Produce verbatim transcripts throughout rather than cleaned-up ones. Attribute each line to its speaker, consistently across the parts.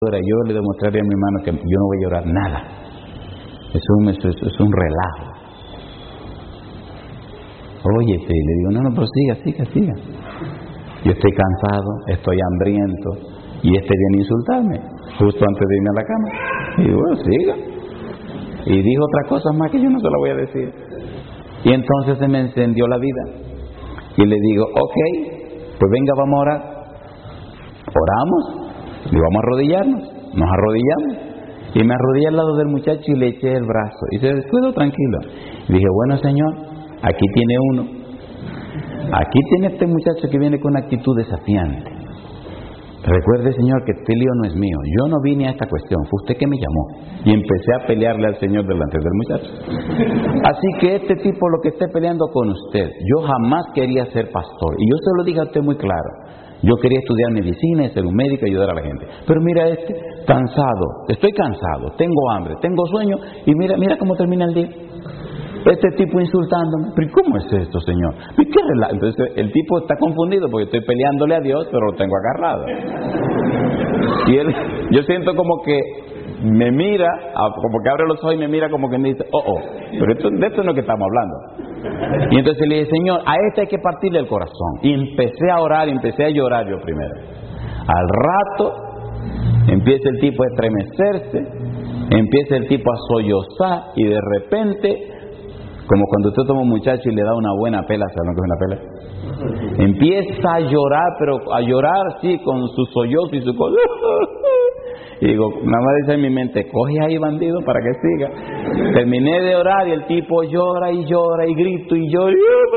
Speaker 1: yo le demostraré a mi hermano que yo no voy a llorar nada. Es un, es, es un relajo. Oye, y le digo, no, no, pero siga, siga, siga. Yo estoy cansado, estoy hambriento, y este viene a insultarme, justo antes de irme a la cama. Y digo, bueno, siga. Y dijo otras cosas más que yo no se las voy a decir. Y entonces se me encendió la vida. Y le digo, ok, pues venga, vamos a orar. Oramos, y vamos a arrodillarnos. Nos arrodillamos. Y me arrodillé al lado del muchacho y le eché el brazo. Y se quedó tranquilo. Y dije, bueno, Señor, aquí tiene uno. Aquí tiene este muchacho que viene con una actitud desafiante. Recuerde, Señor, que este lío no es mío. Yo no vine a esta cuestión, fue usted que me llamó. Y empecé a pelearle al Señor delante del muchacho. Así que este tipo, lo que esté peleando con usted, yo jamás quería ser pastor. Y yo se lo dije a usted muy claro. Yo quería estudiar medicina, ser un médico y ayudar a la gente. Pero mira este, cansado, estoy cansado, tengo hambre, tengo sueño, y mira, mira cómo termina el día. Este tipo insultándome. ¿Pero cómo es esto, Señor? ¿Y qué relajo? Entonces el tipo está confundido porque estoy peleándole a Dios, pero lo tengo agarrado. Y él, yo siento como que me mira, como que abre los ojos y me mira como que me dice, oh, oh, pero esto, de esto no es que estamos hablando. Y entonces le dije, Señor, a este hay que partirle el corazón. Y empecé a orar, y empecé a llorar yo primero. Al rato empieza el tipo a estremecerse, empieza el tipo a sollozar, y de repente, como cuando usted toma un muchacho y le da una buena pela, ¿saben lo que es una pela? Empieza a llorar, pero a llorar, sí, con su sollozo y su cosa. Y digo, nada más dice en mi mente, coge ahí, bandido, para que siga. Terminé de orar y el tipo llora y llora y grito y llora.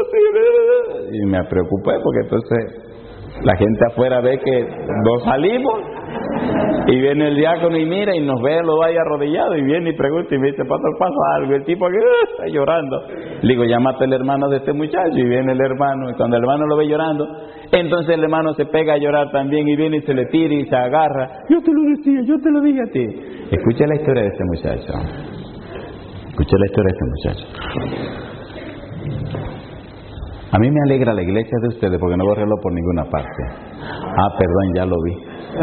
Speaker 1: Y me preocupé porque entonces la gente afuera ve que nos salimos. Y viene el diácono y mira y nos ve los dos ahí arrodillados, y viene y pregunta y me dice, pastor, pasa algo. Y el tipo aquí está llorando. Le digo, llámate al hermano de este muchacho. Y viene el hermano, y cuando el hermano lo ve llorando, entonces el hermano se pega a llorar también, y viene y se le tira y se agarra. Yo te lo decía, yo te lo dije a ti. Escucha la historia de este muchacho. Escucha la historia de este muchacho. A mí me alegra la iglesia de ustedes porque no veo reloj por ninguna parte. Ah, perdón, ya lo vi.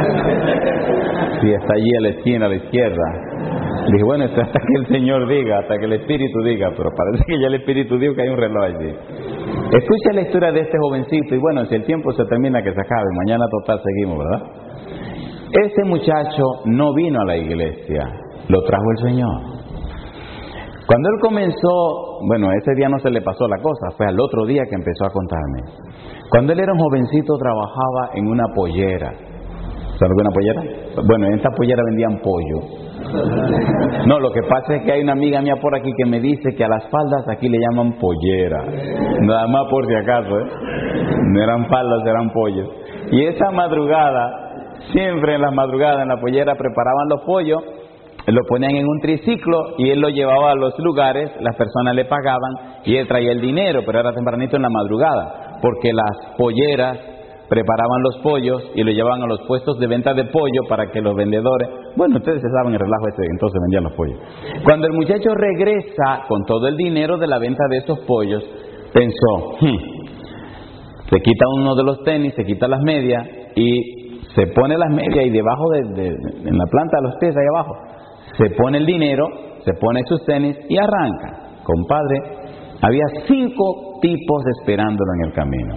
Speaker 1: Sí, está allí a la esquina, a la izquierda. Dije, bueno, esto hasta que el Señor diga, hasta que el Espíritu diga, pero parece que ya el Espíritu dijo que hay un reloj allí. Escucha la historia de este jovencito, y bueno, si el tiempo se termina, que se acabe, mañana total seguimos, ¿verdad? Ese muchacho no vino a la iglesia, lo trajo el Señor. Cuando él comenzó, bueno, ese día no se le pasó la cosa, fue al otro día que empezó a contarme. Cuando él era un jovencito, trabajaba en una pollera. ¿Sabes qué es una pollera? Bueno, en esta pollera vendían pollo. No, lo que pasa es que hay una amiga mía por aquí que me dice que a las faldas aquí le llaman pollera. Nada más por si acaso, ¿eh? No eran faldas, eran pollos. Y esa madrugada, siempre en las madrugadas en la pollera preparaban los pollos, lo ponían en un triciclo y él lo llevaba a los lugares, las personas le pagaban y él traía el dinero, pero era tempranito en la madrugada, porque las polleras preparaban los pollos y lo llevaban a los puestos de venta de pollo para que los vendedores, bueno, ustedes se saben el relajo ese, entonces vendían los pollos. Cuando el muchacho regresa con todo el dinero de la venta de esos pollos, pensó, hmm, se quita uno de los tenis, se quita las medias y se pone las medias, y debajo de, de, de en la planta de los pies ahí abajo se pone el dinero, se pone sus tenis y arranca. Compadre, había cinco tipos esperándolo en el camino.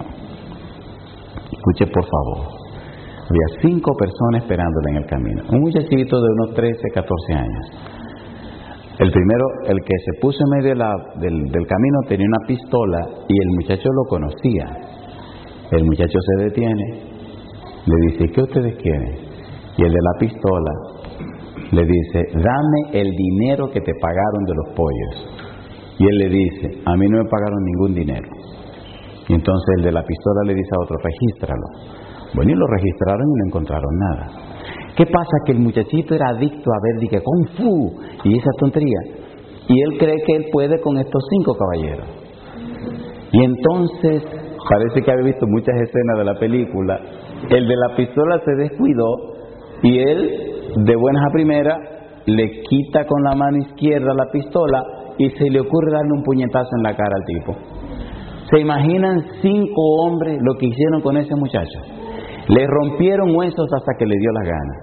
Speaker 1: Escuche por favor. Había cinco personas esperándolo en el camino. Un muchachito de unos trece, catorce años. El primero, el que se puso en medio de la, del, del camino, tenía una pistola y el muchacho lo conocía. El muchacho se detiene, le dice, ¿qué ustedes quieren? Y el de la pistola le dice, dame el dinero que te pagaron de los pollos. Y él le dice, a mí no me pagaron ningún dinero. Y entonces el de la pistola le dice a otro, regístralo. Bueno, y lo registraron y no encontraron nada. ¿Qué pasa? Que el muchachito era adicto a ver, dije, Kung Fu y esa tontería. Y él cree que él puede con estos cinco caballeros. Y entonces, parece que había visto muchas escenas de la película, el de la pistola se descuidó y él, de buenas a primeras, le quita con la mano izquierda la pistola y se le ocurre darle un puñetazo en la cara al tipo. ¿Se imaginan cinco hombres lo que hicieron con ese muchacho? Le rompieron huesos hasta que le dio la gana.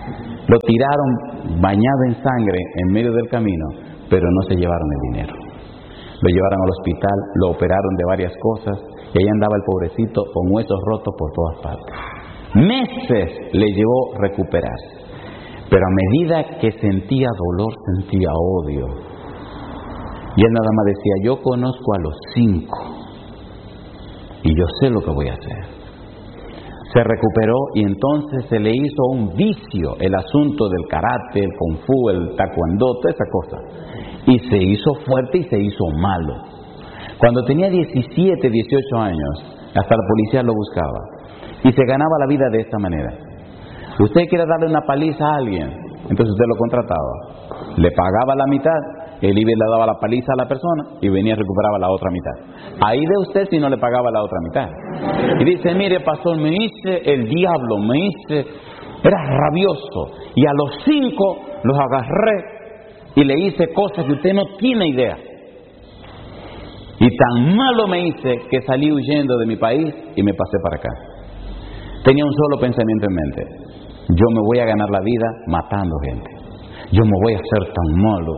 Speaker 1: Lo tiraron bañado en sangre en medio del camino, pero no se llevaron el dinero. Lo llevaron al hospital, lo operaron de varias cosas y ahí andaba el pobrecito con huesos rotos por todas partes. Meses le llevó recuperarse, pero a medida que sentía dolor, sentía odio. Y él nada más decía, yo conozco a los cinco y yo sé lo que voy a hacer. Se recuperó y entonces se le hizo un vicio el asunto del karate, el kung fu, el taekwondo, toda esa cosa. Y se hizo fuerte y se hizo malo. Cuando tenía diecisiete, dieciocho años, hasta la policía lo buscaba. Y se ganaba la vida de esta manera. Usted quiere darle una paliza a alguien, entonces usted lo contrataba. Le pagaba la mitad, él iba y le daba la paliza a la persona y venía y recuperaba la otra mitad. Ahí de usted si no le pagaba la otra mitad. Y dice, mire pastor, me hice el diablo, me hice, era rabioso. Y a los cinco los agarré y le hice cosas que usted no tiene idea. Y tan malo me hice que salí huyendo de mi país y me pasé para acá. Tenía un solo pensamiento en mente. Yo me voy a ganar la vida matando gente. Yo me voy a hacer tan malo.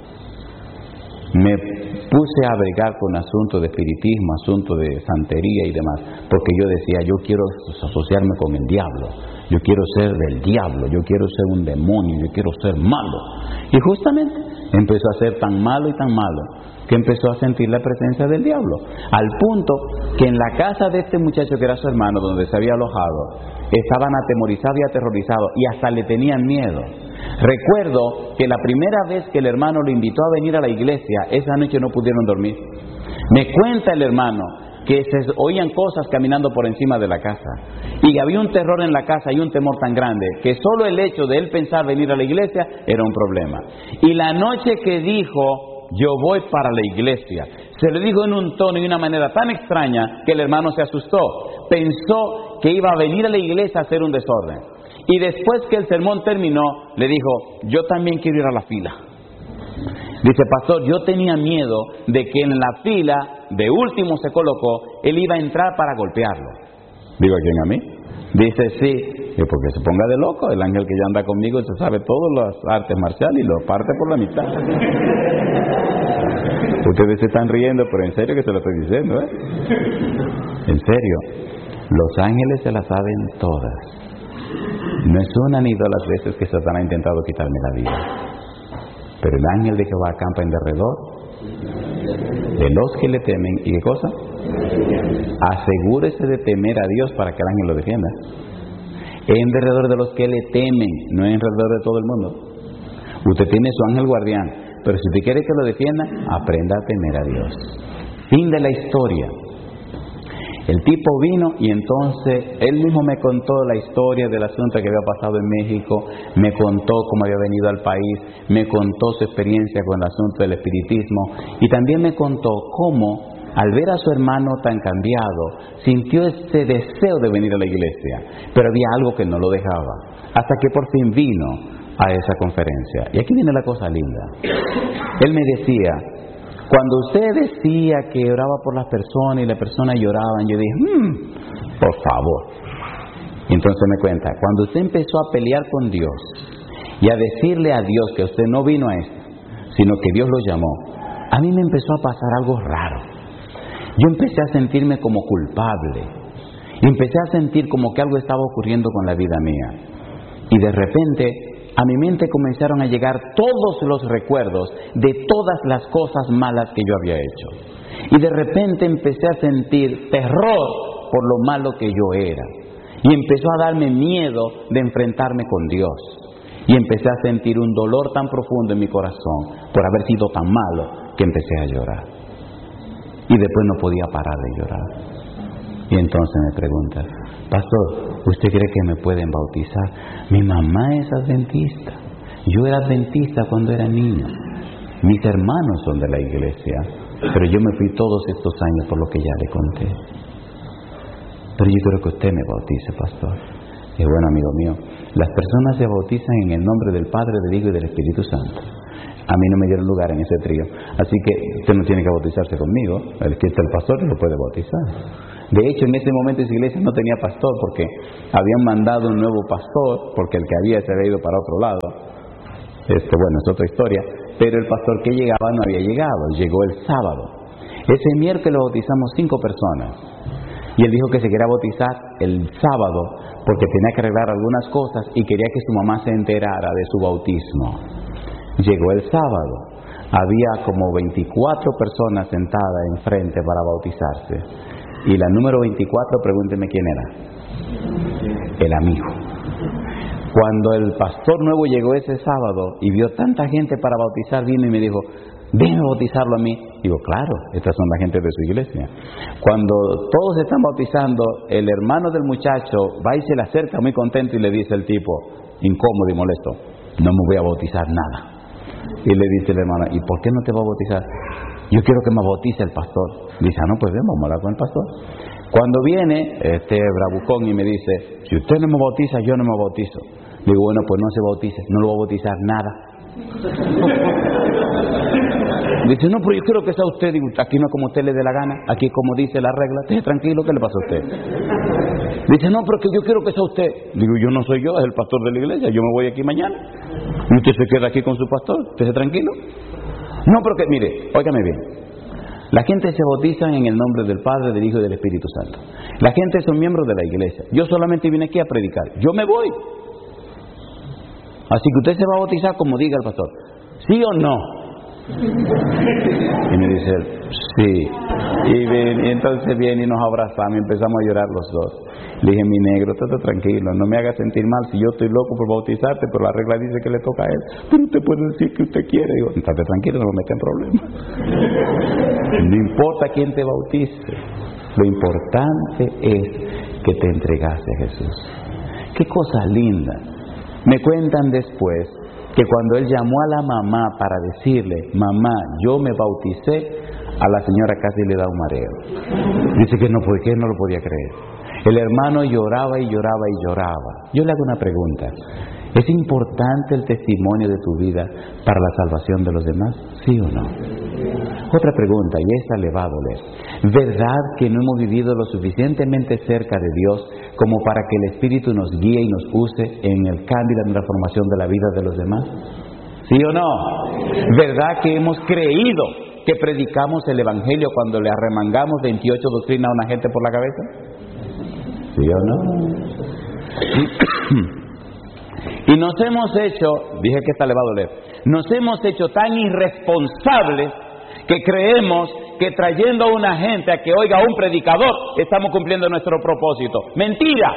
Speaker 1: Me puse a bregar con asuntos de espiritismo, asuntos de santería y demás, porque yo decía, yo quiero asociarme con el diablo, yo quiero ser del diablo, yo quiero ser un demonio, yo quiero ser malo. Y justamente empezó a ser tan malo y tan malo que empezó a sentir la presencia del diablo, al punto que en la casa de este muchacho que era su hermano, donde se había alojado, estaban atemorizados y aterrorizados y hasta le tenían miedo. Recuerdo que la primera vez que el hermano lo invitó a venir a la iglesia, esa noche no pudieron dormir. Me cuenta el hermano que se oían cosas caminando por encima de la casa y había un terror en la casa y un temor tan grande que solo el hecho de él pensar venir a la iglesia era un problema. Y la noche que dijo, yo voy para la iglesia, se lo dijo en un tono y una manera tan extraña que el hermano se asustó. Pensó que iba a venir a la iglesia a hacer un desorden. Y después que el sermón terminó, le dijo, yo también quiero ir a la fila. Dice, pastor, yo tenía miedo de que en la fila de último se colocó, él iba a entrar para golpearlo. Digo, ¿quién, a mí? Dice, sí, que porque se ponga de loco, el ángel que ya anda conmigo se sabe todas las artes marciales y lo parte por la mitad. Ustedes se están riendo, pero en serio que se lo estoy diciendo, ¿eh? En serio, los ángeles se las saben todas. No es una ni dos las veces que Satanás ha intentado quitarme la vida. Pero el ángel de Jehová acampa en derredor de los que le temen. ¿Y qué cosa? Asegúrese de temer a Dios para que el ángel lo defienda. En derredor de los que le temen, no en derredor de todo el mundo. Usted tiene su ángel guardián, pero si usted quiere que lo defienda, aprenda a temer a Dios. Fin de la historia. El tipo vino y entonces él mismo me contó la historia del asunto que había pasado en México, me contó cómo había venido al país, me contó su experiencia con el asunto del espiritismo y también me contó cómo al ver a su hermano tan cambiado sintió ese deseo de venir a la iglesia, pero había algo que no lo dejaba, hasta que por fin vino a esa conferencia. Y aquí viene la cosa linda. Él me decía, cuando usted decía que oraba por las personas y las personas lloraban, yo dije, mmm, por favor. Y entonces me cuenta, cuando usted empezó a pelear con Dios y a decirle a Dios que usted no vino a esto, sino que Dios lo llamó, a mí me empezó a pasar algo raro. Yo empecé a sentirme como culpable. Y empecé a sentir como que algo estaba ocurriendo con la vida mía. Y de repente a mi mente comenzaron a llegar todos los recuerdos de todas las cosas malas que yo había hecho. Y de repente empecé a sentir terror por lo malo que yo era. Y empezó a darme miedo de enfrentarme con Dios. Y empecé a sentir un dolor tan profundo en mi corazón por haber sido tan malo que empecé a llorar. Y después no podía parar de llorar. Y entonces me pregunta, pastor, ¿usted cree que me pueden bautizar? Mi mamá es adventista. Yo era adventista cuando era niño. Mis hermanos son de la iglesia, pero yo me fui todos estos años por lo que ya le conté. Pero yo creo que usted me bautice, pastor. Y bueno, amigo mío, las personas se bautizan en el nombre del Padre, del Hijo y del Espíritu Santo. A mí no me dieron lugar en ese trío, así que usted no tiene que bautizarse conmigo. El que está el pastor lo puede bautizar. De hecho, en ese momento esa iglesia no tenía pastor porque habían mandado un nuevo pastor, porque el que había se había ido para otro lado. Esto, bueno, es otra historia. Pero el pastor que llegaba no había llegado, llegó el sábado. Ese miércoles bautizamos cinco personas. Y él dijo que se quería bautizar el sábado porque tenía que arreglar algunas cosas y quería que su mamá se enterara de su bautismo. Llegó el sábado. Había como veinticuatro personas sentadas enfrente para bautizarse. Y la número veinticuatro, pregúnteme quién era. El amigo. Cuando el pastor nuevo llegó ese sábado y vio tanta gente para bautizar, vino y me dijo, déjeme bautizarlo a mí. Digo, claro, estas son la gente de su iglesia. Cuando todos están bautizando, el hermano del muchacho va y se le acerca muy contento y le dice al tipo, incómodo y molesto, no me voy a bautizar nada. Y le dice el hermano, ¿y por qué no te va a bautizar? Yo quiero que me bautice el pastor. Dice, ah, no, pues ven, vamos a hablar con el pastor. Cuando viene este bravucón y me dice, si usted no me bautiza, yo no me bautizo. Digo, bueno, pues no se bautice, no lo va a bautizar nada. Dice, no, pero yo quiero que sea usted. Digo, aquí no es como usted le dé la gana, aquí es como dice la regla. Esté tranquilo, ¿qué le pasa a usted? Dice, no, pero que yo quiero que sea usted. Digo, yo no soy yo, es el pastor de la iglesia, yo me voy aquí mañana. Y usted se queda aquí con su pastor, usted esté tranquilo. No, pero que, mire, óigame bien. La gente se bautiza en el nombre del Padre, del Hijo y del Espíritu Santo. La gente son miembros de la iglesia. Yo solamente vine aquí a predicar. Yo me voy. Así que usted se va a bautizar como diga el pastor. ¿Sí o no? Y me dice él, sí. Y, ven, y entonces viene y nos abrazamos y empezamos a llorar los dos. Le dije, mi negro, estate tranquilo, no me hagas sentir mal si yo estoy loco por bautizarte, pero la regla dice que le toca a él. Pero usted puede decir que usted quiere. Digo, estate tranquilo, no me mete en problemas. No importa quién te bautice, lo importante es que te entregaste a Jesús. Qué cosa linda. Me cuentan después que cuando él llamó a la mamá para decirle, mamá, yo me bauticé, a la señora casi le da un mareo. Dice que no, ¿por qué no lo podía creer? El hermano lloraba y lloraba y lloraba. Yo le hago una pregunta. ¿Es importante el testimonio de tu vida para la salvación de los demás? ¿Sí o no? Otra pregunta, y esta le va a doler. ¿Verdad que no hemos vivido lo suficientemente cerca de Dios como para que el Espíritu nos guíe y nos use en el cambio y la transformación de la vida de los demás? ¿Sí o no? ¿Verdad que hemos creído que predicamos el Evangelio cuando le arremangamos veintiocho doctrinas a una gente por la cabeza? ¿Sí o no? Y nos hemos hecho, dije que esta le va a doler, nos hemos hecho tan irresponsables que creemos que trayendo a una gente a que oiga a un predicador estamos cumpliendo nuestro propósito. ¡Mentira!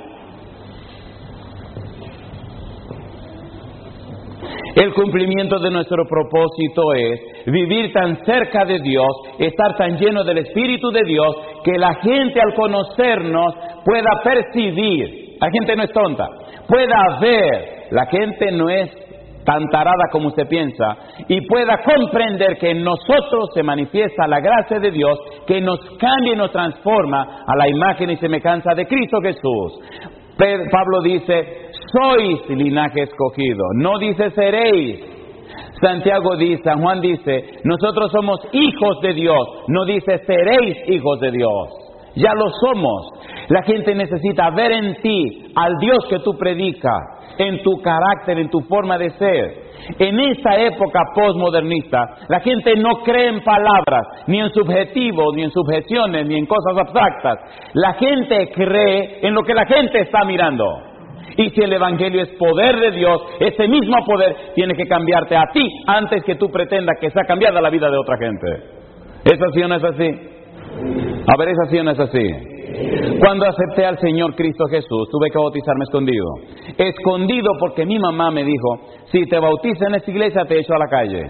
Speaker 1: El cumplimiento de nuestro propósito es vivir tan cerca de Dios, estar tan lleno del Espíritu de Dios, que la gente al conocernos pueda percibir, la gente no es tonta, pueda ver, la gente no es tan tarada como usted piensa, y pueda comprender que en nosotros se manifiesta la gracia de Dios, que nos cambia y nos transforma a la imagen y semejanza de Cristo Jesús. Pablo dice, sois linaje escogido, no dice seréis. Santiago dice, San Juan dice, nosotros somos hijos de Dios, no dice seréis hijos de Dios. Ya lo somos. La gente necesita ver en ti al Dios que tú predicas, en tu carácter, en tu forma de ser. En esta época postmodernista, la gente no cree en palabras, ni en subjetivos, ni en subjeciones, ni en cosas abstractas. La gente cree en lo que la gente está mirando. Y si el Evangelio es poder de Dios, ese mismo poder tiene que cambiarte a ti antes que tú pretendas que sea cambiada la vida de otra gente. ¿Es así o no es así? A ver, ¿es así o no es así? Cuando acepté al Señor Cristo Jesús, tuve que bautizarme escondido. Escondido porque mi mamá me dijo, si te bautizas en esta iglesia te echo a la calle.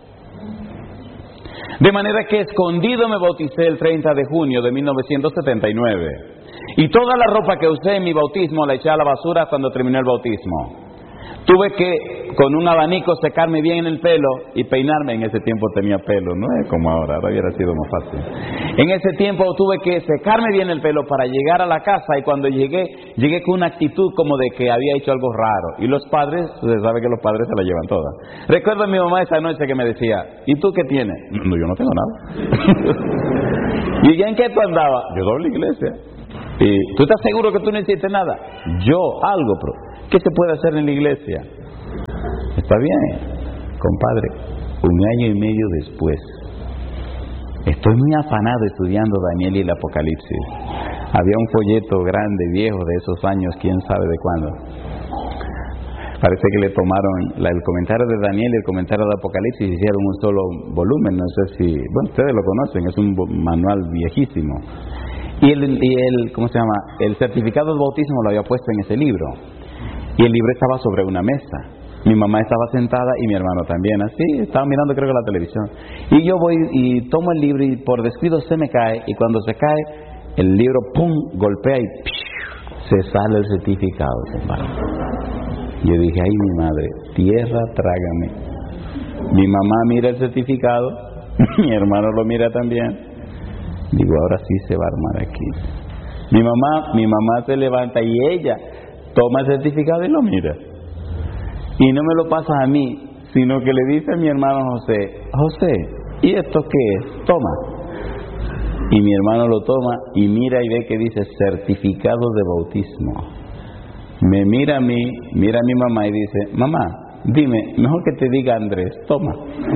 Speaker 1: De manera que escondido me bauticé el treinta de junio de mil novecientos setenta y nueve. Y toda la ropa que usé en mi bautismo la eché a la basura cuando terminé el bautismo. Tuve que con un abanico secarme bien el pelo y peinarme. En ese tiempo tenía pelo, no es como ahora, ahora hubiera sido más fácil. En ese tiempo tuve que secarme bien el pelo para llegar a la casa, y cuando llegué, llegué con una actitud como de que había hecho algo raro. Y los padres, usted sabe que los padres se la llevan todas. Recuerdo a mi mamá esa noche que me decía, ¿y tú qué tienes? No, yo no tengo nada. ¿Y ya en qué tú andabas? Yo doy la iglesia. ¿Y tú estás seguro que tú no hiciste nada? Yo, algo, pero ¿qué se puede hacer en la iglesia? Está bien, compadre. Un año y medio después, estoy muy afanado estudiando Daniel y el Apocalipsis. Había un folleto grande, viejo, de esos años, quién sabe de cuándo. Parece que le tomaron la, el comentario de Daniel y el comentario de Apocalipsis y hicieron un solo volumen. No sé si, bueno, ustedes lo conocen, es un manual viejísimo. Y el, y el, ¿cómo se llama? El certificado de bautismo lo había puesto en ese libro. Y el libro estaba sobre una mesa. Mi mamá estaba sentada y mi hermano también, así, estaba mirando creo que la televisión. Y yo voy y tomo el libro y por descuido se me cae, y cuando se cae, el libro, pum, golpea y ¡piu! Se sale el certificado, compadre. Yo dije, ay mi madre, tierra, trágame. Mi mamá mira el certificado, mi hermano lo mira también. Digo, ahora sí se va a armar aquí. Mi mamá, mi mamá se levanta y ella toma el certificado y lo mira. Y no me lo pasa a mí, sino que le dice a mi hermano José, José, ¿y esto qué es? Toma. Y mi hermano lo toma y mira y ve que dice certificado de bautismo. Me mira a mí, mira a mi mamá y dice, mamá, dime, mejor que te diga Andrés, toma.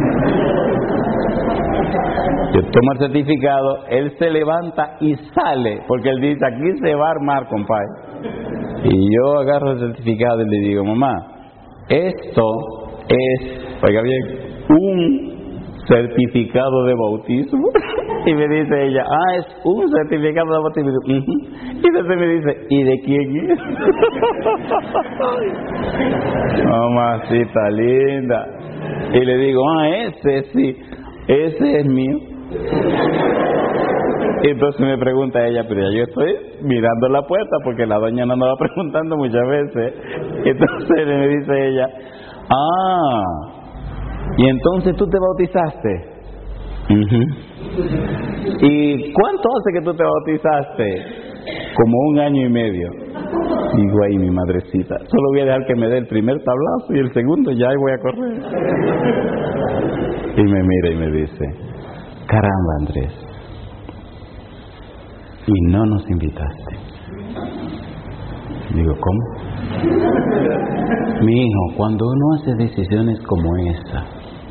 Speaker 1: Yo tomo el certificado, él se levanta y sale, porque él dice, aquí se va a armar, compadre. Y yo agarro el certificado y le digo, mamá, esto es, oiga bien, un certificado de bautismo. Y me dice ella, ah, es un certificado de bautismo. Y, digo, uh-huh. Y entonces me dice, ¿y de quién es? Mamacita linda. Y le digo, ah, ese sí, ese es mío. Y entonces me pregunta ella, pero ya yo estoy mirando la puerta porque la doña no me va preguntando muchas veces. Entonces me dice ella, ah, ¿y entonces tú te bautizaste? Uh-huh. ¿Y cuánto hace que tú te bautizaste? Como un año y medio. Digo, ay mi madrecita, solo voy a dejar que me dé el primer tablazo y el segundo ya voy a correr. Y me mira y me dice, caramba Andrés, y no nos invitaste. Digo, ¿cómo? Mi hijo, cuando uno hace decisiones como esa,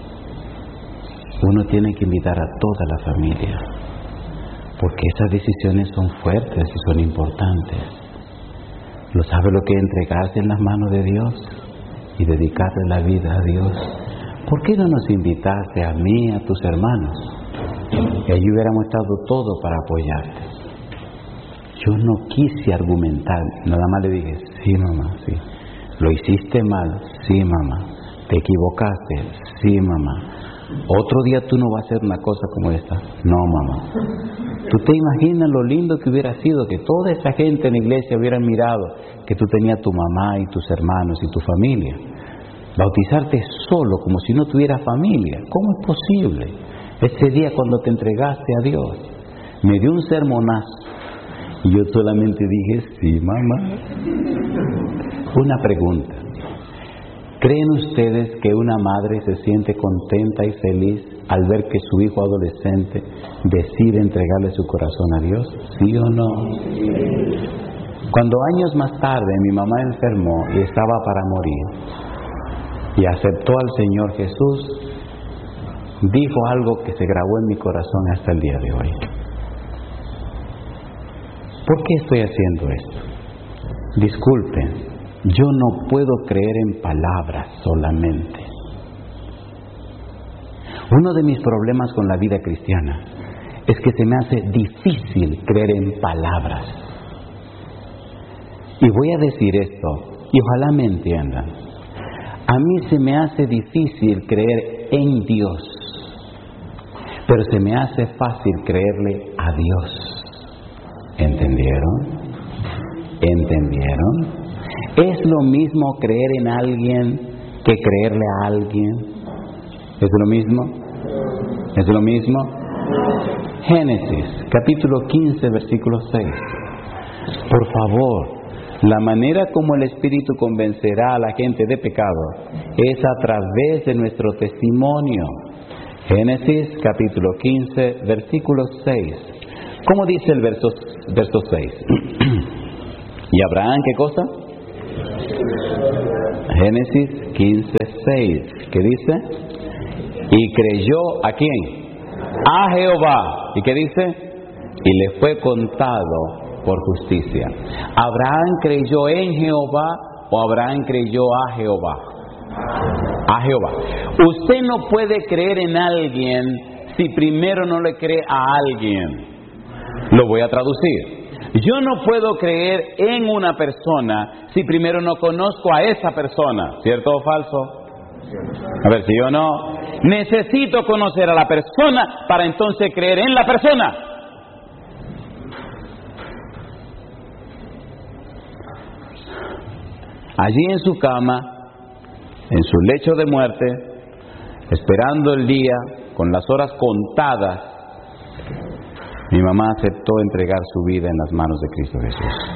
Speaker 1: uno tiene que invitar a toda la familia, porque esas decisiones son fuertes y son importantes. ¿Lo sabe lo que es entregarse en las manos de Dios y dedicarle la vida a Dios? ¿Por qué no nos invitaste a mí y a tus hermanos? Y ahí hubiéramos estado todo para apoyarte. Yo no quise argumentar, nada más le dije, sí mamá, sí. ¿Lo hiciste mal? Sí mamá. ¿Te equivocaste? Sí mamá. ¿Otro día tú no vas a hacer una cosa como esta? No mamá. ¿Tú te imaginas lo lindo que hubiera sido que toda esa gente en la iglesia hubiera mirado que tú tenías tu mamá y tus hermanos y tu familia? Bautizarte solo como si no tuvieras familia, ¿cómo es posible? Ese día cuando te entregaste a Dios, me dio un sermonazo. Y yo solamente dije, sí, mamá. Una pregunta. ¿Creen ustedes que una madre se siente contenta y feliz al ver que su hijo adolescente decide entregarle su corazón a Dios? ¿Sí o no? Cuando años más tarde mi mamá enfermó y estaba para morir y aceptó al Señor Jesús, dijo algo que se grabó en mi corazón hasta el día de hoy. ¿Por qué estoy haciendo esto? Disculpen, yo no puedo creer en palabras solamente. Uno de mis problemas con la vida cristiana es que se me hace difícil creer en palabras. Y voy a decir esto, y ojalá me entiendan. A mí se me hace difícil creer en Dios, pero se me hace fácil creerle a Dios. ¿Entendieron? ¿Entendieron? ¿Es lo mismo creer en alguien que creerle a alguien? ¿Es lo mismo? ¿Es lo mismo? Génesis, capítulo quince, versículo seis. Por favor, la manera como el Espíritu convencerá a la gente de pecado es a través de nuestro testimonio. Génesis, capítulo quince, versículo seis. ¿Cómo dice el verso, verso seis? ¿Y Abraham qué cosa? Génesis quince, seis. ¿Qué dice? Y creyó ¿a quién? A Jehová. ¿Y qué dice? Y le fue contado por justicia. ¿Abraham creyó en Jehová o Abraham creyó a Jehová? A Jehová. Usted no puede creer en alguien si primero no le cree a alguien. Lo voy a traducir. Yo no puedo creer en una persona si primero no conozco a esa persona. ¿Cierto o falso? A ver, si yo no necesito conocer a la persona para entonces creer en la persona. Allí en su cama, en su lecho de muerte, esperando el día, con las horas contadas, mi mamá aceptó entregar su vida en las manos de Cristo Jesús.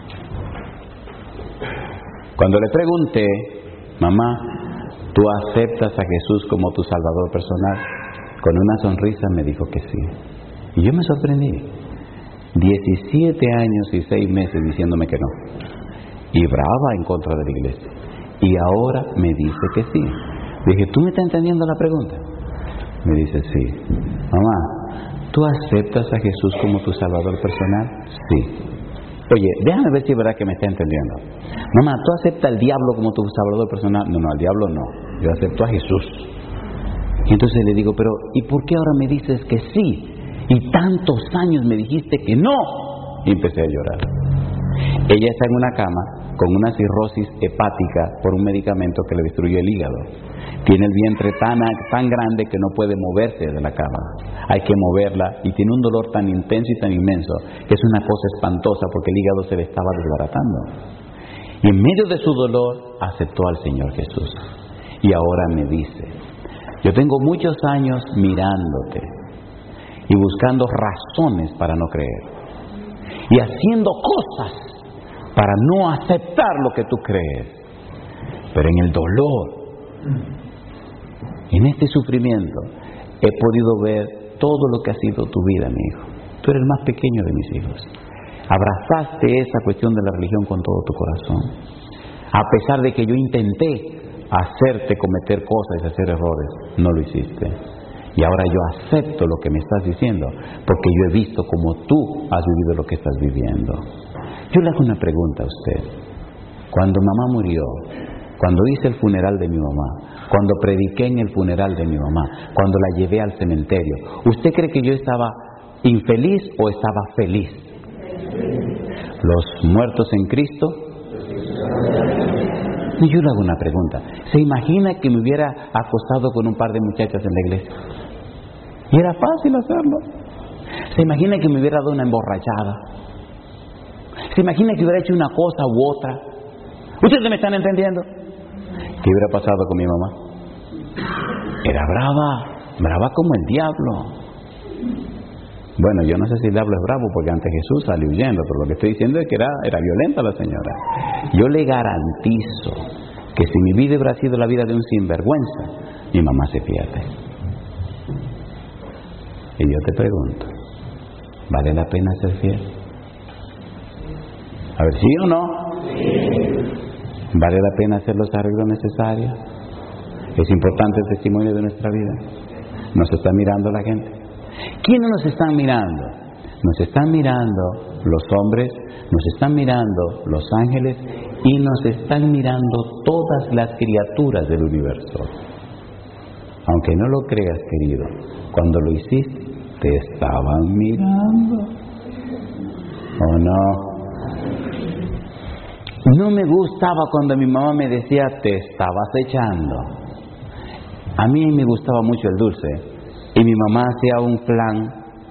Speaker 1: Cuando le pregunté, mamá, ¿tú aceptas a Jesús como tu Salvador personal? Con una sonrisa me dijo que sí. Y yo me sorprendí. diecisiete años y seis meses diciéndome que no. Y brava en contra de la iglesia. Y ahora me dice que sí. Dije, ¿tú me estás entendiendo la pregunta? Me dice, sí. Mamá, ¿tú aceptas a Jesús como tu Salvador personal? Sí. Oye, déjame ver si es verdad que me está entendiendo. Mamá, ¿tú aceptas al diablo como tu Salvador personal? No, no, al diablo no. Yo acepto a Jesús. Y entonces le digo, pero ¿y por qué ahora me dices que sí? Y tantos años me dijiste que no. Y empecé a llorar. Ella está en una cama con una cirrosis hepática por un medicamento que le destruyó el hígado. Tiene el vientre tan, tan grande que no puede moverse de la cama. Hay que moverla y tiene un dolor tan intenso y tan inmenso que es una cosa espantosa porque el hígado se le estaba desbaratando. Y en medio de su dolor aceptó al Señor Jesús. Y ahora me dice, yo tengo muchos años mirándote y buscando razones para no creer. Y haciendo cosas para no aceptar lo que tú crees. Pero en el dolor, en este sufrimiento, he podido ver todo lo que ha sido tu vida, mi hijo. Tú eres el más pequeño de mis hijos. Abrazaste esa cuestión de la religión con todo tu corazón. A pesar de que yo intenté hacerte cometer cosas y hacer errores, no lo hiciste. Y ahora yo acepto lo que me estás diciendo, porque yo he visto cómo tú has vivido lo que estás viviendo. Yo le hago una pregunta a usted. Cuando mamá murió, cuando hice el funeral de mi mamá, cuando prediqué en el funeral de mi mamá, cuando la llevé al cementerio, ¿usted cree que yo estaba infeliz o estaba feliz? ¿Los muertos en Cristo? Y yo le hago una pregunta. ¿Se imagina que me hubiera acostado con un par de muchachas en la iglesia? Y era fácil hacerlo. ¿Se imagina que me hubiera dado una emborrachada? ¿Se imagina que hubiera hecho una cosa u otra? ¿Ustedes me están entendiendo? ¿Qué hubiera pasado con mi mamá? Era brava, brava como el diablo. Bueno, yo no sé si el diablo es bravo porque ante Jesús salió huyendo, pero lo que estoy diciendo es que era, era violenta la señora. Yo le garantizo que si mi vida hubiera sido la vida de un sinvergüenza, mi mamá se pierde. Y yo te pregunto, ¿vale la pena ser fiel? A ver, ¿sí o no? ¿Vale la pena hacer los arreglos necesarios? Es importante el testimonio de nuestra vida. ¿Nos está mirando la gente? ¿Quiénes nos están mirando? Nos están mirando los hombres, nos están mirando los ángeles y nos están mirando todas las criaturas del universo. Aunque no lo creas, querido, cuando lo hiciste, te estaban mirando. ¿O no? No me gustaba cuando mi mamá me decía, te estabas echando. A mí me gustaba mucho el dulce. Y mi mamá hacía un plan.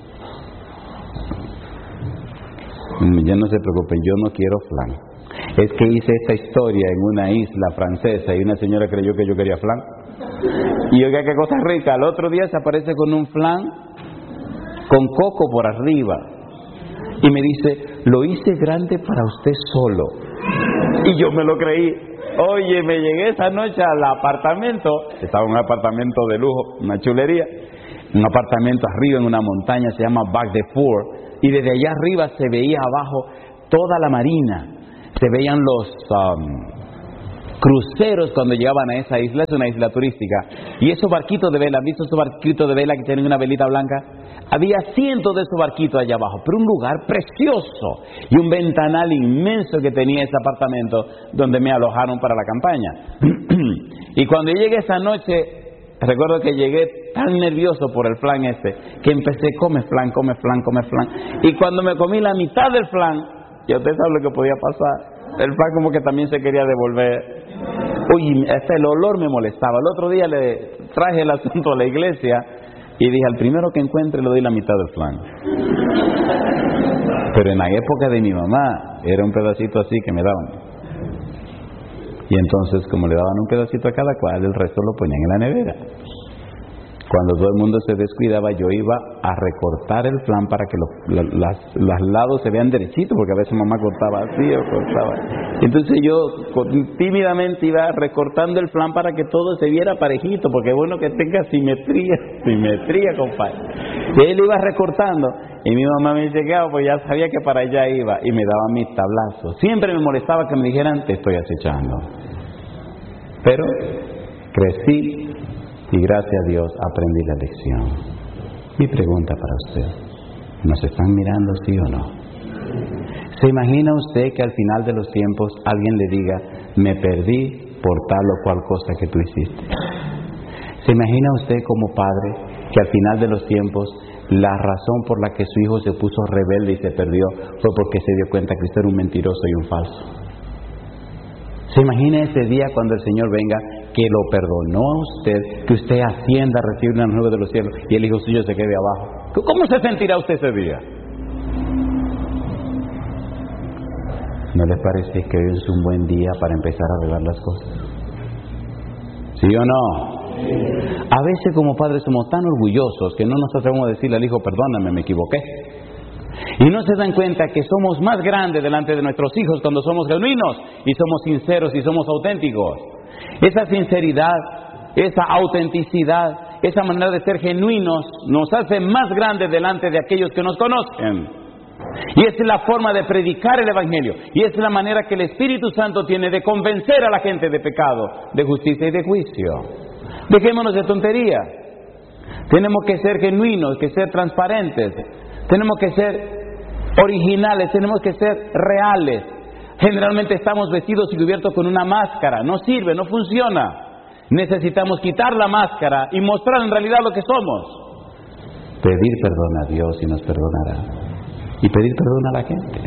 Speaker 1: Ya no se preocupen, yo no quiero flan. Es que hice esta historia en una isla francesa y una señora creyó que yo quería flan. Y oiga qué cosa rica, al otro día se aparece con un flan con coco por arriba. Y me dice, lo hice grande para usted solo. Y yo me lo creí. Oye, me llegué esa noche al apartamento. Estaba en un apartamento de lujo, una chulería. Un apartamento arriba en una montaña, se llama Bac de Four. y desde allá arriba se veía abajo toda la marina. Se veían los um, cruceros cuando llegaban a esa isla. Es una isla turística. Y esos barquitos de vela, ¿han visto esos barquitos de vela que tienen una velita blanca? Había cientos de esos barquitos allá abajo, pero un lugar precioso y un ventanal inmenso que tenía ese apartamento donde me alojaron para la campaña. Y cuando yo llegué esa noche, recuerdo que llegué tan nervioso por el flan este, que empecé, come flan, come flan, come flan. Y cuando me comí la mitad del flan, ya usted sabe lo que podía pasar. El flan como que también se quería devolver. Uy, hasta el olor me molestaba. El otro día le traje el asunto a la iglesia y dije, al primero que encuentre le doy la mitad del flan. Pero en la época de mi mamá, era un pedacito así que me daban. Y entonces, como le daban un pedacito a cada cual, el resto lo ponían en la nevera. Cuando todo el mundo se descuidaba, yo iba a recortar el flan para que los, los, las, los lados se vean derechitos, porque a veces mamá cortaba así o cortaba. Entonces yo tímidamente iba recortando el flan para que todo se viera parejito, porque es bueno que tenga simetría, simetría, compadre. Y él iba recortando, y mi mamá me dice, ¿qué hago? Pues ya sabía que para allá iba, y me daba mis tablazos. Siempre me molestaba que me dijeran, te estoy acechando. Pero crecí, y gracias a Dios aprendí la lección. Mi pregunta para usted, ¿nos están mirando sí o no? ¿Se imagina usted que al final de los tiempos alguien le diga, me perdí por tal o cual cosa que tú hiciste? ¿Se imagina usted como padre que al final de los tiempos la razón por la que su hijo se puso rebelde y se perdió fue porque se dio cuenta que usted era un mentiroso y un falso? ¿Se imagina ese día cuando el Señor venga, que lo perdonó a usted, que usted ascienda a recibir una nube de los cielos y el hijo suyo se quede abajo? ¿Cómo se sentirá usted ese día? ¿No les parece que hoy es un buen día para empezar a arreglar las cosas? ¿Sí o no? A veces como padres somos tan orgullosos que no nos atrevemos a decirle al hijo, perdóname, me equivoqué. Y no se dan cuenta que somos más grandes delante de nuestros hijos cuando somos genuinos y somos sinceros y somos auténticos. Esa sinceridad, esa autenticidad, esa manera de ser genuinos nos hace más grandes delante de aquellos que nos conocen. Y esa es la forma de predicar el Evangelio. Y esa es la manera que el Espíritu Santo tiene de convencer a la gente de pecado, de justicia y de juicio. Dejémonos de tontería. Tenemos que ser genuinos, que ser transparentes. Tenemos que ser originales, tenemos que ser reales. Generalmente estamos vestidos y cubiertos con una máscara. No sirve, no funciona. Necesitamos quitar la máscara y mostrar en realidad lo que somos. Pedir perdón a Dios y nos perdonará. Y pedir perdón a la gente.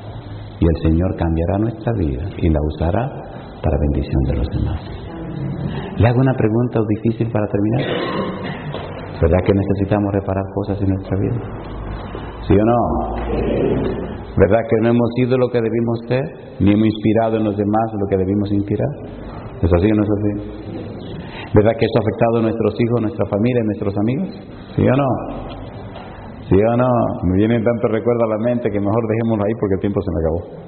Speaker 1: Y el Señor cambiará nuestra vida y la usará para bendición de los demás. Le hago una pregunta difícil para terminar. ¿Verdad que necesitamos reparar cosas en nuestra vida? ¿Sí o no? ¿Verdad que no hemos sido lo que debimos ser? Ni hemos inspirado en los demás lo que debimos inspirar. ¿Es así o no es así? ¿Verdad que eso ha afectado a nuestros hijos, nuestra familia, nuestros amigos? ¿Sí o no? ¿Sí o no? Me vienen tantos recuerdos a la mente que mejor dejémoslo ahí porque el tiempo se me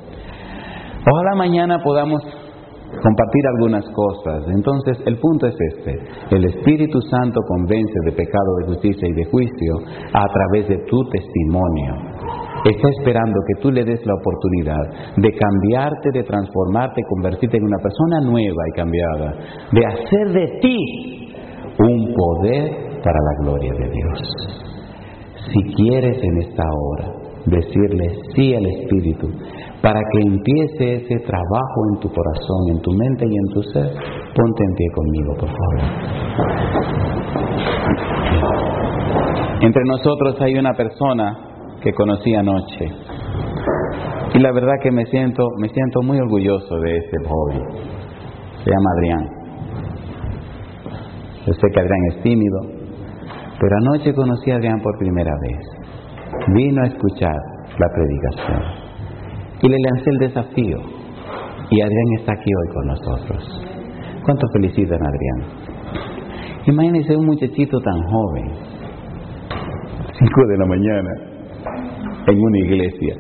Speaker 1: acabó. Ojalá mañana podamos compartir algunas cosas. Entonces el punto es este: el Espíritu Santo convence de pecado, de justicia y de juicio a través de tu testimonio. Está esperando que tú le des la oportunidad de cambiarte, de transformarte, convertirte en una persona nueva y cambiada, de hacer de ti un poder para la gloria de Dios. Si quieres en esta hora decirle sí al Espíritu para que empiece ese trabajo en tu corazón, en tu mente y en tu ser, ponte en pie conmigo, por favor. Entre nosotros hay una persona que conocí anoche y la verdad que me siento me siento muy orgulloso de ese joven. Se llama Adrián. Yo sé que Adrián es tímido, pero anoche conocí a Adrián por primera vez. Vino a escuchar la predicación y le lancé el desafío y Adrián está aquí hoy con nosotros. ¿Cuánto felicitan a Adrián? Imagínense un muchachito tan joven, cinco de la mañana, en una iglesia.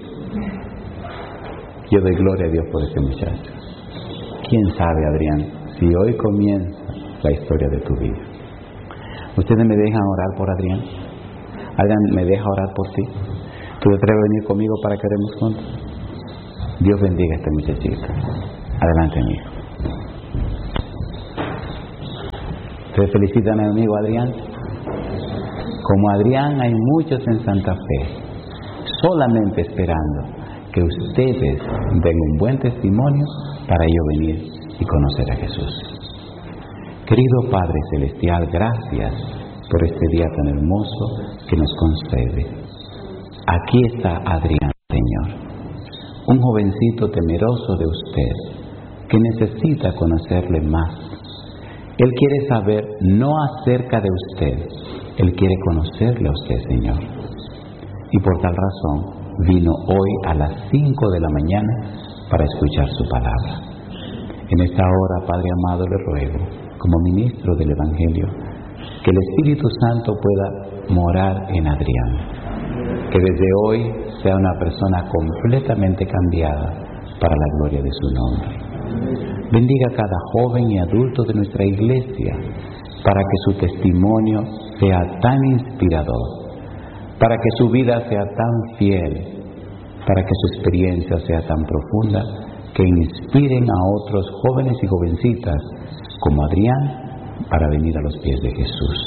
Speaker 1: Yo doy gloria a Dios por ese muchacho. ¿Quién sabe, Adrián, si hoy comienza la historia de tu vida? ¿Ustedes me dejan orar por Adrián? Adrián, ¿me deja orar por ti? ¿Tú te atreves a venir conmigo para que oremos juntos? Dios bendiga a este muchachito. Adelante, amigo. ¿Te felicitan a mi amigo Adrián? Como Adrián hay muchos en Santa Fe, solamente esperando que ustedes den un buen testimonio para yo venir y conocer a Jesús. Querido Padre Celestial, gracias por este día tan hermoso que nos concede. Aquí está Adrián, Señor, un jovencito temeroso de usted, que necesita conocerle más. Él quiere saber no acerca de usted, Él quiere conocerle a usted, Señor. Y por tal razón vino hoy a las cinco de la mañana para escuchar su palabra. En esta hora, Padre amado, le ruego, como ministro del Evangelio, que el Espíritu Santo pueda morar en Adrián, que desde hoy sea una persona completamente cambiada para la gloria de su nombre. Bendiga a cada joven y adulto de nuestra iglesia, para que su testimonio sea tan inspirador, para que su vida sea tan fiel, para que su experiencia sea tan profunda, que inspiren a otros jóvenes y jovencitas como Adrián para venir a los pies de Jesús.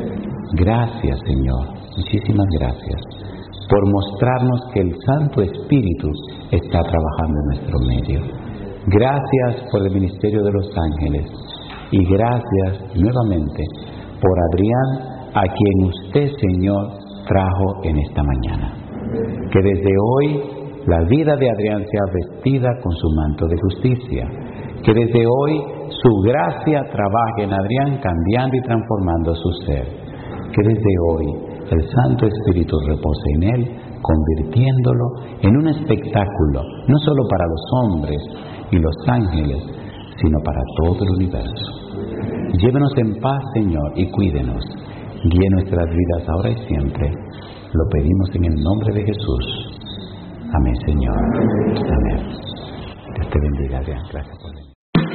Speaker 1: Gracias, Señor, muchísimas gracias por mostrarnos que el Santo Espíritu está trabajando en nuestro medio. Gracias por el ministerio de los ángeles y gracias nuevamente por Adrián, a quien usted, Señor, trajo en esta mañana. Que desde hoy la vida de Adrián sea vestida con su manto de justicia. Que desde hoy su gracia trabaje en Adrián, cambiando y transformando su ser. Que desde hoy el Santo Espíritu repose en él, convirtiéndolo en un espectáculo, no solo para los hombres y los ángeles, sino para todo el universo. Llévenos en paz, Señor, y cuídenos. Guíe nuestras vidas ahora y siempre. Lo pedimos en el nombre de Jesús. Amén, Señor. Amén. Dios te bendiga, Adrián. Gracias por venir.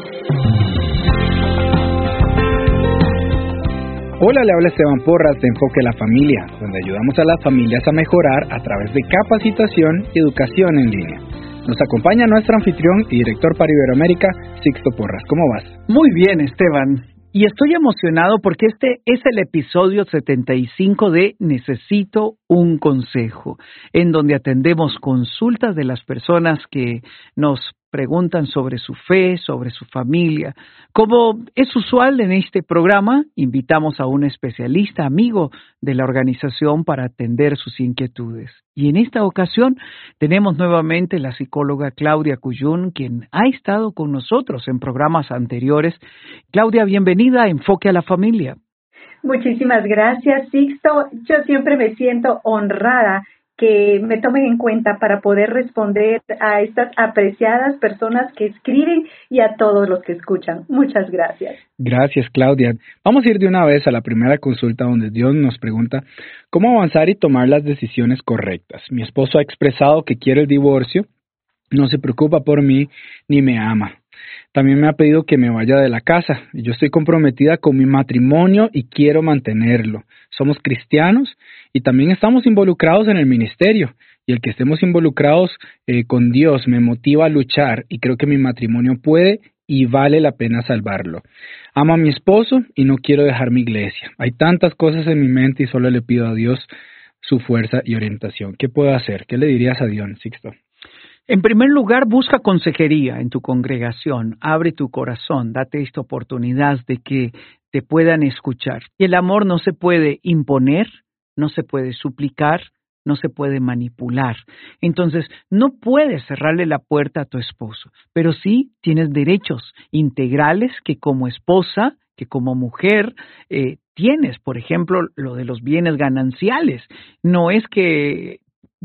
Speaker 2: Hola, le habla Esteban Porras de Enfoque a la Familia, donde ayudamos a las familias a mejorar a través de capacitación y educación en línea. Nos acompaña nuestro anfitrión y director para Iberoamérica, Sixto Porras. ¿Cómo vas?
Speaker 3: Muy bien, Esteban. Y estoy emocionado porque este es el episodio setenta y cinco de Necesito un Consejo, en donde atendemos consultas de las personas que nos preguntan sobre su fe, sobre su familia. Como es usual en este programa, invitamos a un especialista amigo de la organización para atender sus inquietudes. Y en esta ocasión tenemos nuevamente la psicóloga Claudia Cuyún, quien ha estado con nosotros en programas anteriores. Claudia, bienvenida a Enfoque a la Familia.
Speaker 4: Muchísimas gracias, Sixto. Yo siempre me siento honrada que me tomen en cuenta para poder responder a estas apreciadas personas que escriben y a todos los que escuchan. Muchas gracias.
Speaker 2: Gracias, Claudia. Vamos a ir de una vez a la primera consulta donde Dios nos pregunta cómo avanzar y tomar las decisiones correctas. Mi esposo ha expresado que quiere el divorcio, no se preocupa por mí ni me ama. También me ha pedido que me vaya de la casa. Yo estoy comprometida con mi matrimonio y quiero mantenerlo. Somos cristianos y también estamos involucrados en el ministerio. Y el que estemos involucrados eh, con Dios me motiva a luchar y creo que mi matrimonio puede y vale la pena salvarlo. Amo a mi esposo y no quiero dejar mi iglesia. Hay tantas cosas en mi mente y solo le pido a Dios su fuerza y orientación. ¿Qué puedo hacer? ¿Qué le dirías a Dios, Sixto?
Speaker 3: En primer lugar, busca consejería en tu congregación. Abre tu corazón, date esta oportunidad de que te puedan escuchar. Y el amor no se puede imponer, no se puede suplicar, no se puede manipular. Entonces, no puedes cerrarle la puerta a tu esposo, pero sí tienes derechos integrales que como esposa, que como mujer, eh, tienes. Por ejemplo, lo de los bienes gananciales. No es que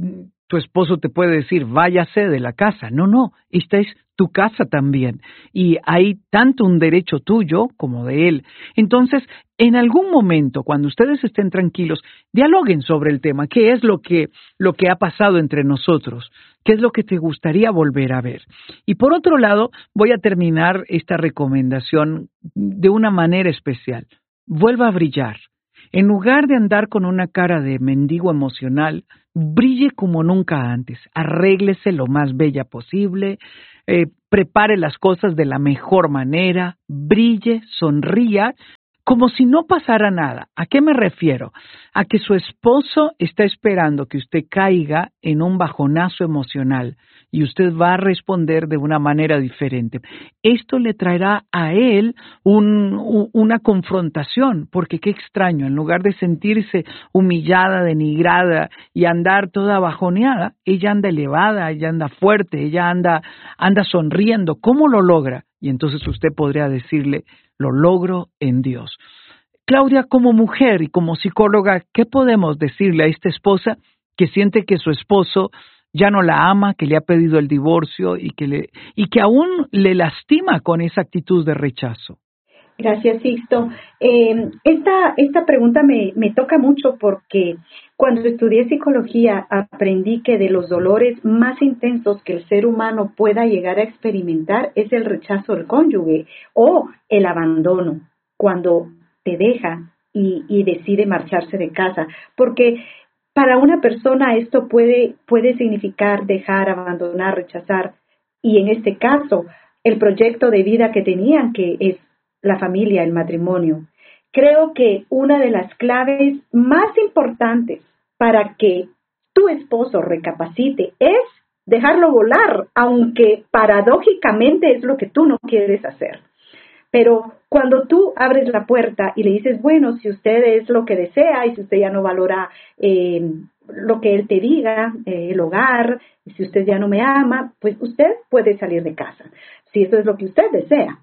Speaker 3: tu esposo te puede decir, váyase de la casa. No, no, esta es tu casa también. Y hay tanto un derecho tuyo como de él. Entonces, en algún momento, cuando ustedes estén tranquilos, dialoguen sobre el tema. ¿Qué es lo que, lo que ha pasado entre nosotros? ¿Qué es lo que te gustaría volver a ver? Y por otro lado, voy a terminar esta recomendación de una manera especial. Vuelva a brillar. En lugar de andar con una cara de mendigo emocional, brille como nunca antes, arréglese lo más bella posible, eh, prepare las cosas de la mejor manera, brille, sonría, como si no pasara nada. ¿A qué me refiero? A que su esposo está esperando que usted caiga en un bajonazo emocional y usted va a responder de una manera diferente. Esto le traerá a él un, una confrontación, porque qué extraño, en lugar de sentirse humillada, denigrada y andar toda bajoneada, ella anda elevada, ella anda fuerte, ella anda, anda sonriendo. ¿Cómo lo logra? Y entonces usted podría decirle, lo logro en Dios. Claudia, como mujer y como psicóloga, ¿qué podemos decirle a esta esposa que siente que su esposo ya no la ama, que le ha pedido el divorcio y que, le, y que aún le lastima con esa actitud de rechazo?
Speaker 4: Gracias, Sixto. Eh, esta, esta pregunta me, me toca mucho porque cuando estudié psicología aprendí que de los dolores más intensos que el ser humano pueda llegar a experimentar es el rechazo del cónyuge o el abandono, cuando te deja y, y decide marcharse de casa, porque para una persona esto puede, puede significar dejar, abandonar, rechazar, y en este caso el proyecto de vida que tenían, que es la familia, el matrimonio. Creo que una de las claves más importantes para que tu esposo recapacite es dejarlo volar, aunque paradójicamente es lo que tú no quieres hacer. Pero cuando tú abres la puerta y le dices, bueno, si usted es lo que desea y si usted ya no valora eh, lo que él te diga, eh, el hogar, si usted ya no me ama, pues usted puede salir de casa, si eso es lo que usted desea.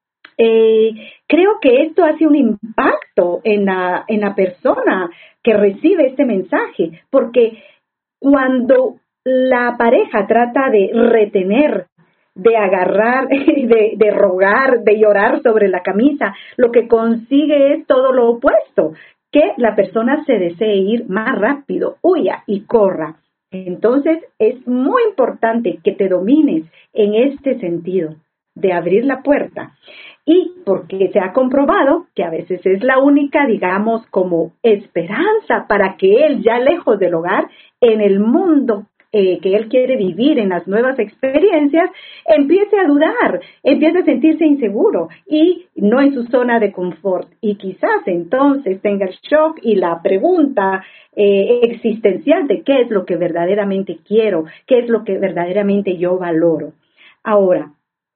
Speaker 4: Eh, creo que esto hace un impacto en la, en la persona que recibe este mensaje, porque cuando la pareja trata de retener, de agarrar, de, de rogar, de llorar sobre la camisa, lo que consigue es todo lo opuesto, que la persona se desee ir más rápido, huya y corra. Entonces es muy importante que te domines en este sentido de abrir la puerta. Y porque se ha comprobado que a veces es la única, digamos, como esperanza para que él, ya lejos del hogar, en el mundo eh, que él quiere vivir, en las nuevas experiencias, empiece a dudar, empiece a sentirse inseguro y no en su zona de confort. Y quizás entonces tenga el shock y la pregunta eh, existencial de qué es lo que verdaderamente quiero, qué es lo que verdaderamente yo valoro. Ahora,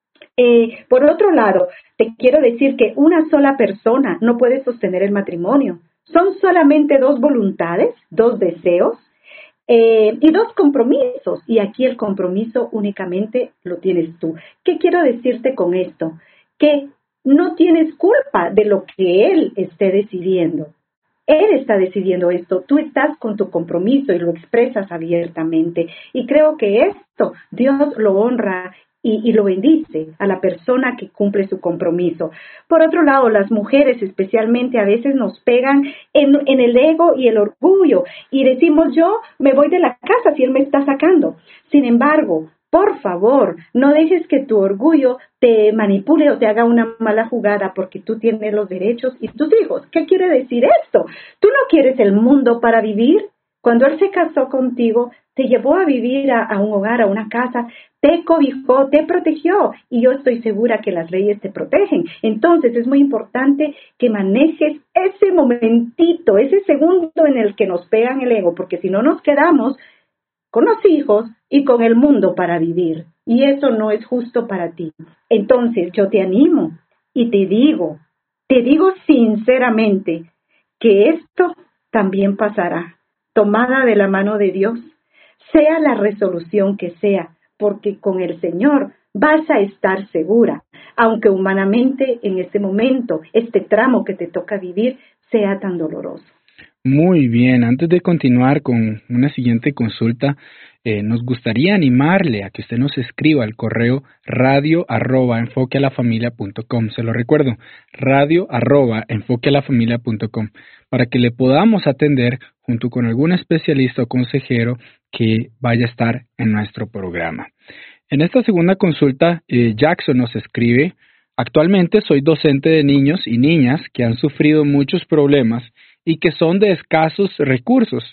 Speaker 4: Eh, por otro lado, te quiero decir que una sola persona no puede sostener el matrimonio. Son solamente dos voluntades, dos deseos eh, y dos compromisos. Y aquí el compromiso únicamente lo tienes tú. ¿Qué quiero decirte con esto? Que no tienes culpa de lo que él esté decidiendo. Él está decidiendo esto, tú estás con tu compromiso y lo expresas abiertamente. Y creo que esto Dios lo honra Y, y lo bendice a la persona que cumple su compromiso. Por otro lado, las mujeres especialmente a veces nos pegan en, en el ego y el orgullo y decimos, yo me voy de la casa si él me está sacando. Sin embargo, por favor, no dejes que tu orgullo te manipule o te haga una mala jugada porque tú tienes los derechos y tus hijos. ¿Qué quiere decir esto? ¿Tú no quieres el mundo para vivir? Cuando él se casó contigo, te llevó a vivir a, a un hogar, a una casa, te cobijó, te protegió y yo estoy segura que las leyes te protegen. Entonces es muy importante que manejes ese momentito, ese segundo en el que nos pegan el ego, porque si no nos quedamos con los hijos y con el mundo para vivir y eso no es justo para ti. Entonces yo te animo y te digo, te digo sinceramente que esto también pasará. Tomada de la mano de Dios, sea la resolución que sea, porque con el Señor vas a estar segura, aunque humanamente en este momento, este tramo que te toca vivir sea tan doloroso.
Speaker 2: Muy bien, antes de continuar con una siguiente consulta, eh, nos gustaría animarle a que usted nos escriba al correo radio arroba enfoquealafamilia.com. Se lo recuerdo, radio arroba enfoquealafamilia.com, para que le podamos atender junto con algún especialista o consejero que vaya a estar en nuestro programa. En esta segunda consulta, eh, Jackson nos escribe: actualmente soy docente de niños y niñas que han sufrido muchos problemas y que son de escasos recursos.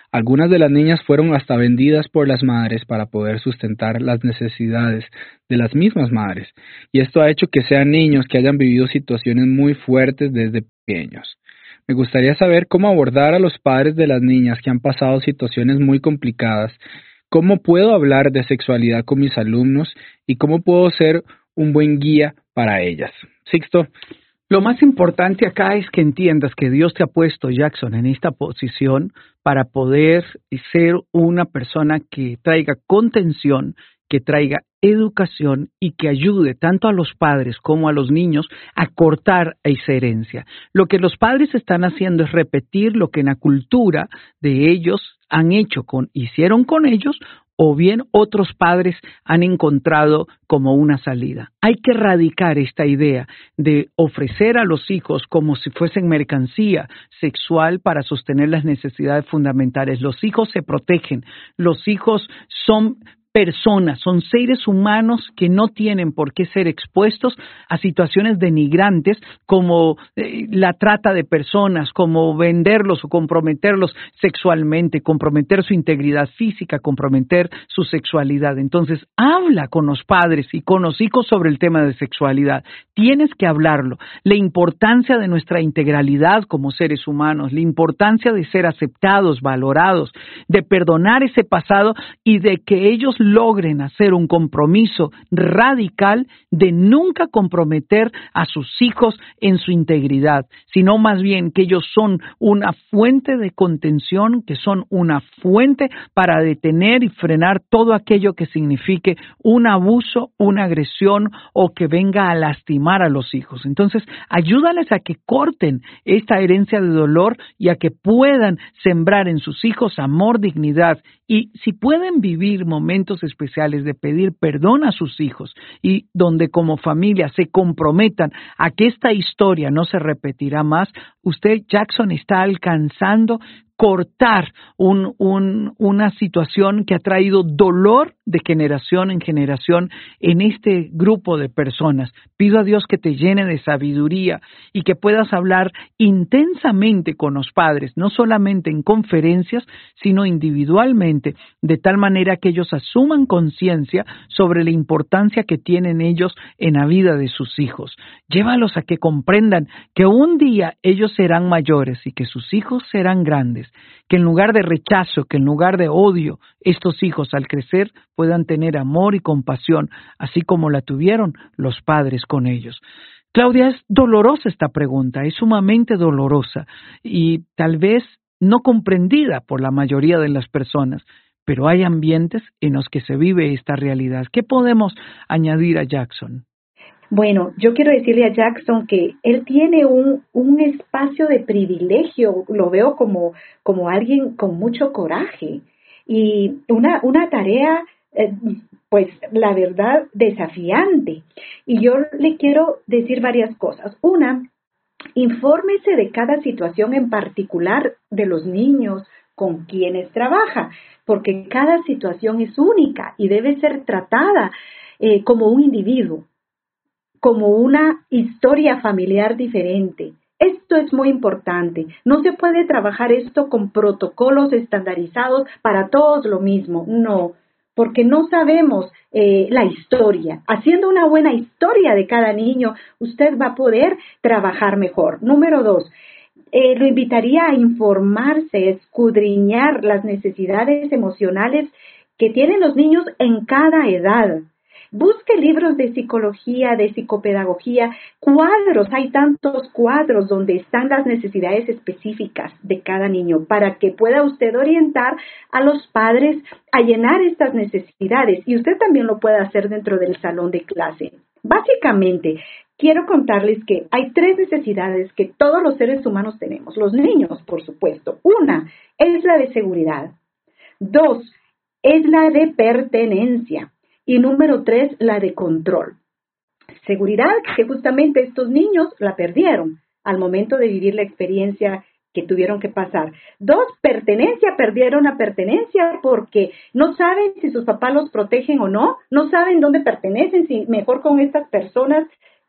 Speaker 2: Algunas de las niñas fueron hasta vendidas por las madres para poder sustentar las necesidades de las mismas madres, y esto ha hecho que sean niños que hayan vivido situaciones muy fuertes desde pequeños. Me gustaría saber cómo abordar a los padres de las niñas que han pasado situaciones muy complicadas, cómo puedo hablar de sexualidad con mis alumnos y cómo puedo ser un buen guía para ellas. Sixto.
Speaker 3: Lo más importante acá es que entiendas que Dios te ha puesto, Jackson, en esta posición para poder ser una persona que traiga contención, que traiga educación y que ayude tanto a los padres como a los niños a cortar esa herencia. Lo que los padres están haciendo es repetir lo que en la cultura de ellos han hecho, con, hicieron con ellos, o bien otros padres han encontrado como una salida. Hay que erradicar esta idea de ofrecer a los hijos como si fuesen mercancía sexual para sostener las necesidades fundamentales. Los hijos se protegen, los hijos son personas, son seres humanos que no tienen por qué ser expuestos a situaciones denigrantes como eh, la trata de personas, como venderlos o comprometerlos sexualmente, comprometer su integridad física, comprometer su sexualidad. Entonces, habla con los padres y con los hijos sobre el tema de sexualidad. Tienes que hablarlo. La importancia de nuestra integralidad como seres humanos, la importancia de ser aceptados, valorados, de perdonar ese pasado y de que ellos logren hacer un compromiso radical de nunca comprometer a sus hijos en su integridad, sino más bien que ellos son una fuente de contención, que son una fuente para detener y frenar todo aquello que signifique un abuso, una agresión o que venga a lastimar a los hijos. Entonces, ayúdales a que corten esta herencia de dolor y a que puedan sembrar en sus hijos amor, dignidad, y si pueden vivir momentos especiales de pedir perdón a sus hijos y donde como familia se comprometan a que esta historia no se repetirá más, usted, Jackson, está alcanzando cortar un, un, una situación que ha traído dolor de generación en generación en este grupo de personas. Pido a Dios que te llene de sabiduría y que puedas hablar intensamente con los padres, no solamente en conferencias, sino individualmente, de tal manera que ellos asuman conciencia sobre la importancia que tienen ellos en la vida de sus hijos. Llévalos a que comprendan que un día ellos serán mayores y que sus hijos serán grandes, que en lugar de rechazo, que en lugar de odio, estos hijos al crecer puedan tener amor y compasión, así como la tuvieron los padres con ellos. Claudia, es dolorosa esta pregunta, es sumamente dolorosa y tal vez no comprendida por la mayoría de las personas, pero hay ambientes en los que se vive esta realidad. ¿Qué podemos añadir a Jackson?
Speaker 4: Bueno, yo quiero decirle a Jackson que él tiene un, un espacio de privilegio, lo veo como, como alguien con mucho coraje y una, una tarea, eh, pues la verdad, desafiante. Y yo le quiero decir varias cosas. Una, infórmese de cada situación en particular de los niños con quienes trabaja, porque cada situación es única y debe ser tratada eh, como un individuo, como una historia familiar diferente. Esto es muy importante. No se puede trabajar esto con protocolos estandarizados para todos lo mismo. No, porque no sabemos eh, la historia. Haciendo una buena historia de cada niño, usted va a poder trabajar mejor. Número dos, eh, lo invitaría a informarse, escudriñar las necesidades emocionales que tienen los niños en cada edad. Busque libros de psicología, de psicopedagogía, cuadros, hay tantos cuadros donde están las necesidades específicas de cada niño para que pueda usted orientar a los padres a llenar estas necesidades y usted también lo puede hacer dentro del salón de clase. Básicamente, quiero contarles que hay tres necesidades que todos los seres humanos tenemos, los niños, por supuesto. Una es la de seguridad. Dos, es la de pertenencia. Y número tres, la de control. Seguridad, que justamente estos niños la perdieron al momento de vivir la experiencia que tuvieron que pasar. Dos, pertenencia, perdieron la pertenencia porque no saben si sus papás los protegen o no, no saben dónde pertenecen, si mejor con estas personas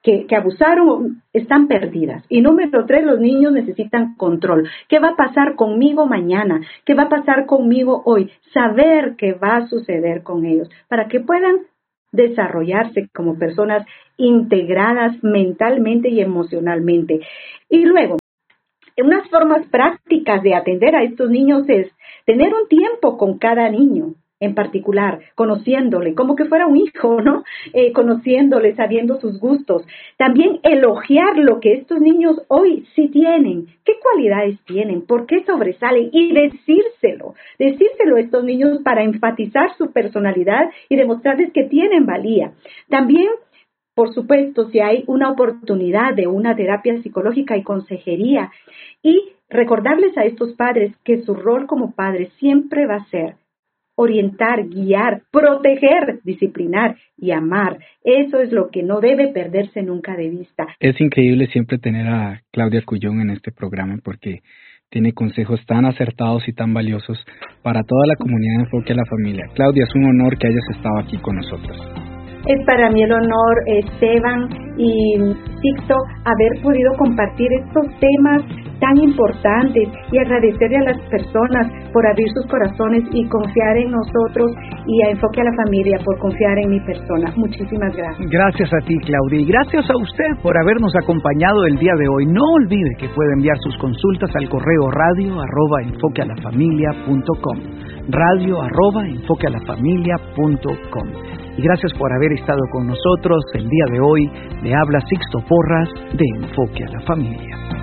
Speaker 4: que, que abusaron están perdidas. Y número tres, los niños necesitan control. ¿Qué va a pasar conmigo mañana? ¿Qué va a pasar conmigo hoy? Saber qué va a suceder con ellos para que puedan desarrollarse como personas integradas mentalmente y emocionalmente. Y luego, unas formas prácticas de atender a estos niños es tener un tiempo con cada niño en particular, conociéndole, como que fuera un hijo, ¿no? Eh, conociéndole, sabiendo sus gustos. También elogiar lo que estos niños hoy sí tienen, qué cualidades tienen, por qué sobresalen, y decírselo, decírselo a estos niños para enfatizar su personalidad y demostrarles que tienen valía. También, por supuesto, si hay una oportunidad de una terapia psicológica y consejería, y recordarles a estos padres que su rol como padres siempre va a ser orientar, guiar, proteger, disciplinar y amar. Eso es lo que no debe perderse nunca de vista.
Speaker 2: Es increíble siempre tener a Claudia Cullón en este programa porque tiene consejos tan acertados y tan valiosos para toda la comunidad de Enfoque a la Familia. Claudia, es un honor que hayas estado aquí con nosotros.
Speaker 4: Es para mí el honor, Esteban y Sixto, haber podido compartir estos temas tan importantes y agradecerle a las personas por abrir sus corazones y confiar en nosotros, y a Enfoque a la Familia por confiar en mi persona. Muchísimas gracias.
Speaker 3: Gracias a ti, Claudia, y gracias a usted por habernos acompañado el día de hoy. No olvide que puede enviar sus consultas al correo radio arroba enfoquealafamilia.com, radio arroba enfoquealafamilia.com. Y gracias por haber estado con nosotros el día de hoy. Le habla Sixto Porras de Enfoque a la Familia.